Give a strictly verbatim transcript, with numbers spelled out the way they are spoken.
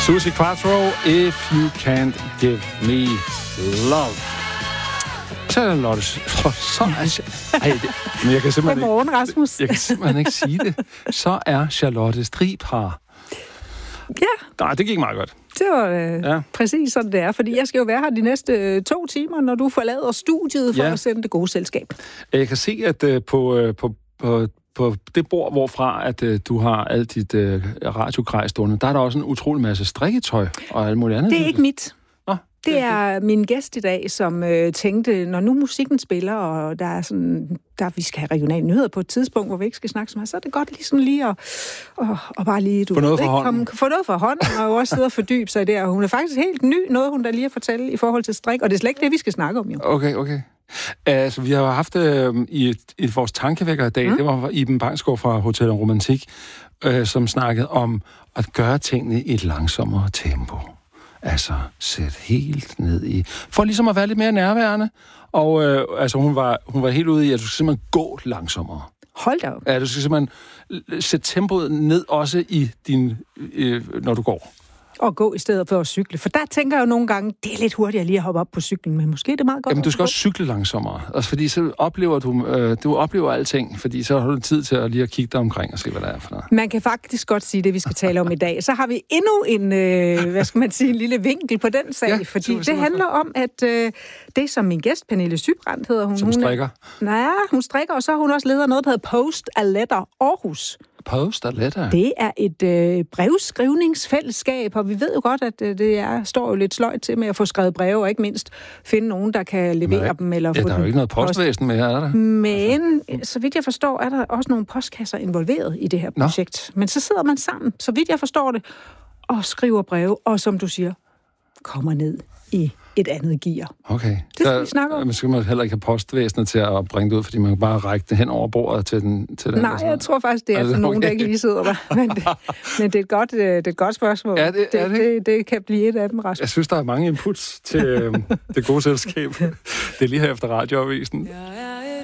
Suzi Quatro, If You Can't Give Me Love. Så er der Lotte. Så er... Ej, det... Men jeg kan simpelthen Godmorgen, ikke... Rasmus. Jeg kan simpelthen ikke sige det. Så er Charlotte Strib her. Ja. Nej, det gik meget godt. Det var øh, ja. præcis sådan, det er. Fordi jeg skal jo være her de næste øh, to timer, når du forlader studiet for ja. at sende det gode selskab. Jeg kan se, at øh, på, øh, på, på, på det bord, hvorfra at, øh, du har alt dit øh, radiogrej stående, der er der også en utrolig masse strikketøj og alt muligt andet. Det er ikke mit. Nå, det er min gæst i dag, som øh, tænkte, når nu musikken spiller, og der er sådan, der vi skal have regionale nyheder på et tidspunkt, hvor vi ikke skal snakke så meget, så er det godt lige sådan lige at og, og bare lige, du få noget ved, for hånden. Komme, få noget for hånden, og også sidde og fordybe sig i det. Og hun er faktisk helt ny, noget hun der lige at fortælle i forhold til strik, og det er slet ikke det, vi skal snakke om, jo. Okay, okay. Altså, vi har haft øh, i, i vores tankevækker i dag, mm. det var Iben Bangsgaard fra Hotel Romantik, øh, som snakkede om at gøre tingene i et langsommere tempo. Altså, sæt helt ned i... For ligesom at være lidt mere nærværende. Og øh, altså, hun var, hun var helt ude i, at du skal simpelthen gå langsommere. Hold da op. Ja, du skal simpelthen sætte tempoet ned også i din... Øh, når du går. Og gå i stedet for at cykle. For der tænker jeg jo nogle gange, det er lidt hurtigere lige at hoppe op på cyklen, men måske er det meget godt. Jamen, du skal også cykle langsommere. Altså, fordi så oplever du, øh, du oplever alting, fordi så har du tid til at lige at kigge dig omkring og se, hvad der er for noget. Man kan faktisk godt sige det, vi skal tale om i dag. Så har vi endnu en, øh, hvad skal man sige, en lille vinkel på den sag, ja, fordi det handler om, at øh, det som min gæst, Pernille Sybrand, hedder hun. Som strikker? Hun er, nej, hun strikker, og så har hun også leder noget, der hedder Post a Letter Aarhus. Post a Letter? Det er et øh, brevskrivningsfællesskab, og vi ved jo godt, at øh, det er, står jo lidt sløjt til med at få skrevet breve, og ikke mindst finde nogen, der kan levere Nej, dem. Eller ja, få der er jo ikke noget postvæsen med her, er der? Men, altså. så vidt jeg forstår, er der også nogle postkasser involveret i det her projekt. Nå. Men så sidder man sammen, så vidt jeg forstår det, og skriver breve, og som du siger, kommer ned i et andet gear. Okay. Det skal vi snakke om. Men så skal man heller ikke have postvæsenet til at bringe det ud, fordi man kan bare række det hen over bordet til den. Til den Nej, jeg tror faktisk, det er altså, okay. nogen, der ikke lige sidder der. Men det, men det, er, et godt, det er et godt spørgsmål. Ja, det, det, det, det, det kan blive et af dem, Rasmus. Jeg synes, der er mange inputs til øh, det gode selskab. Det er lige her efter radioavisen. Ja, ja.